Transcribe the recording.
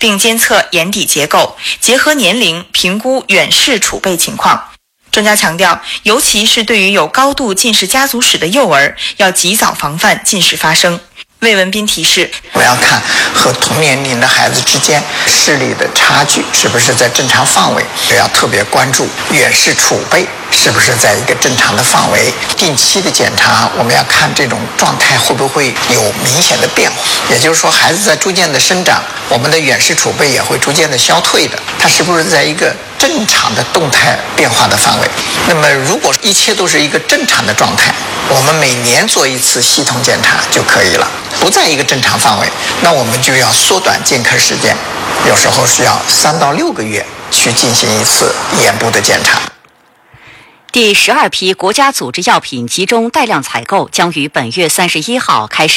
并监测眼底结构，结合年龄评估远视储备情况。专家强调，尤其是对于有高度近视家族史的幼儿，要及早防范近视发生。魏文斌提示， 我们要看和同年龄的孩子之间视力的差距是不是在正常范围，也要特别关注远视储备是不是在一个正常的范围。定期的检查，我们要看这种状态会不会有明显的变化，也就是说孩子在逐渐的生长，我们的远视储备也会逐渐的消退的，它是不是在一个正常的动态变化的范围。那么如果一切都是一个正常的状态，我们每年做一次系统检查就可以了。不在一个正常范围，那我们就要缩短见客时间，有时候是要3到6个月去进行一次眼部的检查。 第12批国家组织药品集中带量采购将于本月31号开始